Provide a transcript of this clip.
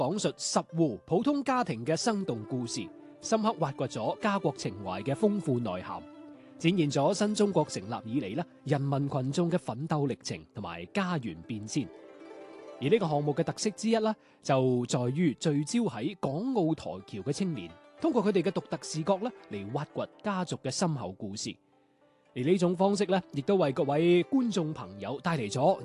講述10戶普通家庭嘅生動故事，深刻挖掘咗家國情懷嘅豐富內涵，展現咗新中國成立以嚟咧人民群眾嘅奮鬥歷程同埋家園變遷。而呢個項目嘅特色之一咧，就在於聚焦喺港澳台僑嘅青年，通過佢哋嘅獨特視角咧嚟挖掘家族嘅深厚故事。而呢種方式咧，亦都為各位觀眾朋友帶嚟咗